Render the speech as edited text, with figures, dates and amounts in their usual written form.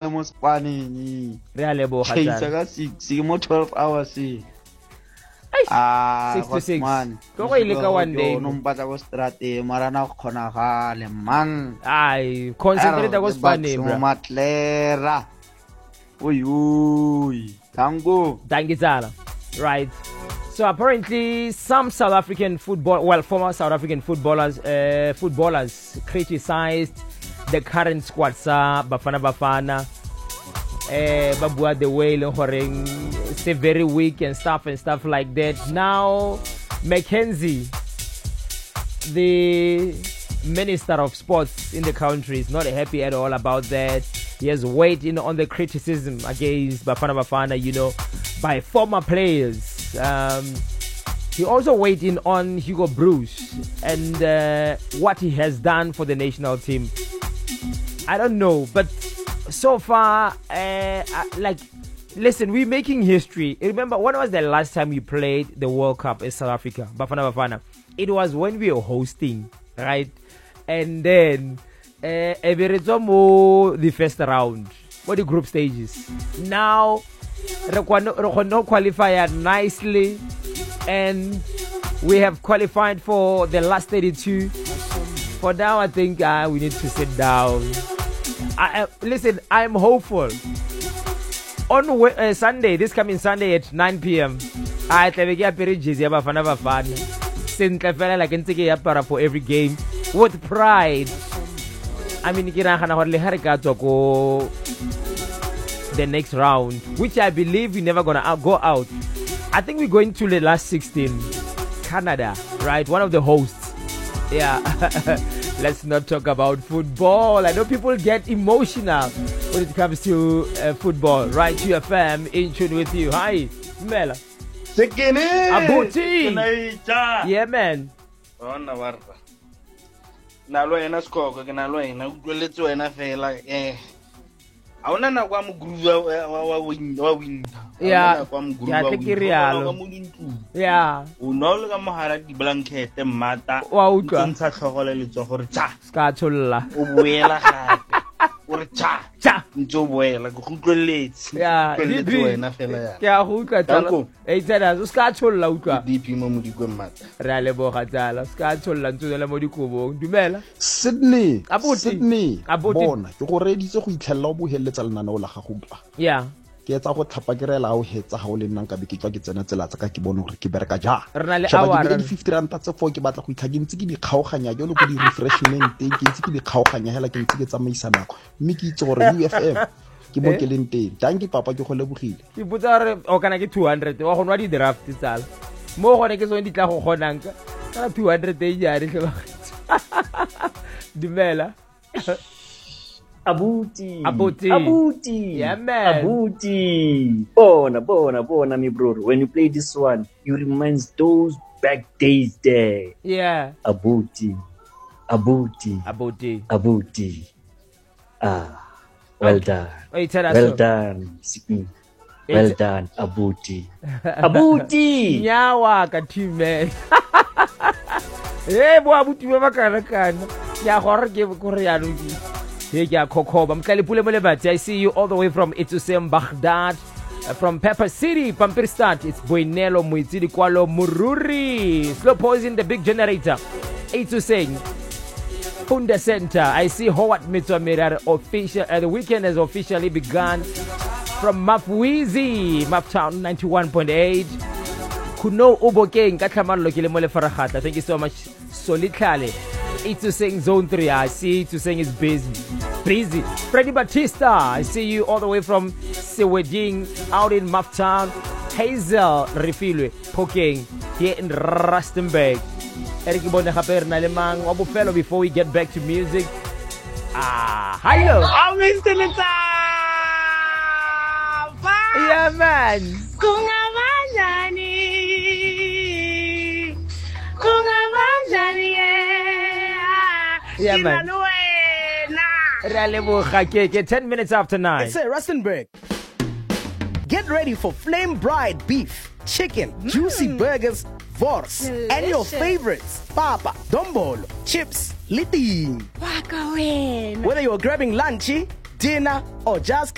mo Spanish. Re a leboga Ke tsala. ka 6 mo 12 hours. 6 to 6. Go go ile ka one day. No mpatla go strate marana go kgonagale man. Ay, concentrate go Spanish, bro. Matlera. Oy. Tango. Thank you, Zala. Right. So apparently, some South African former South African footballers criticized the current squad sa Bafana. Babua the way stay very weak and stuff like that. Now, Mackenzie, the Minister of Sports in the country, is not happy at all about that. He has weighed in on the criticism against Bafana, by former players. He also weighed in on Hugo Bruce and what he has done for the national team. I don't know, but so far, listen, we're making history. Remember, when was the last time we played the World Cup in South Africa? Bafana. It was when we were hosting, right? And then the first round, for the group stages. Now, we qualify nicely, and we have qualified for the last 32. For now, I think we need to sit down. Listen, I'm hopeful. On Sunday, this coming Sunday at 9 p.m., I will get a jersey of Bafana. Since I feel like I can for every game with pride. I mean, the next round, which I believe we're never gonna go out. I think we're going to the last 16. Canada, right? One of the hosts. Yeah. Let's not talk about football. I know people get emotional when it comes to football. Right, UFM in tune with you. Hi, Mela. Abuti. Yeah, man. Auna kwa mgruva wa win. Yeah. Ya tekirialo. Yeah. Unolo ka mohara di blanket mmata. Wa utlwa. Ntsa tlhogole le tso gore tsa. Ska tsholla. O boela gape. Gore tsa. Ntso boela go utlweletse. Yeah. Di wena fela ya. Ke a go utlwa tsala. Tsena ska tsholla utlwa. Dipi mo modikwe mmata. Re a leboga tsala. Ska tsholla ntse mo dikobong. Dumela. Sydney. Abuti. Bona ke go reditse go itlhella o boheletsa lenaneo la gago tla. Yeah. Ke etsa go tlhapa ke rela o hetsa ga o le nnang ka be ke tswa ke tsena tsela tsa ka ke bone gore ke bereka ja. Re na le hour re 50 rand tse 4 ke batla go itlha ke ntse ke di kgaoganya jalo go di refreshment ke ntse ke di kgaoganya hela ke ntse ke tsamaisa nako mme ke itse gore UFM ke mo ke leng teng danki papa ke go lebogile ke botsa re o kana ke 200 wa go nwa di draft tsala mo gone ke tsone di tla go gonang ka 200 e jare hle ba Dumela. Abuti. Yeah, man. Abuti. Bona, me bro. When you play this one, you reminds those back days there. Yeah. Abuti. Well done. Well done, Sydney. Well done, Abuti. Nyawa ka team. Bo Abuti ba kana. Ya gore ke gore ya ruki. I see you all the way from Etusem, Baghdad, from Pepper City, Pampirstad. It's Boinelo, Muizidi, Kualo, Mururi, Slow Poison, the big generator. Etuseng, Funda Center. I see Howard Mitsuamirar official. The weekend has officially begun from Mafwizi, Maftown 91.8. Kuno Ubokeng, Kataman Lokile Mole Farahata. Thank you so much. Solitale. Etuseng Zone 3. I see Etuseng is busy. Freddy Batista, I see you all the way from Seweding out in Maftown. Hazel Refilwe, Poking here in Rustenburg. Eric Bonnehaper Nalemang, Wabufelo before we get back to music. Hello. I'm Mr. Lita. Yeah, man. Yeah, man. 10 minutes after 9. It's Rustenburg. Get ready for flame bride beef, chicken, juicy burgers, wors, and your favorites, papa, dombolo, chips, liting. Whether you're grabbing lunchy, dinner, or just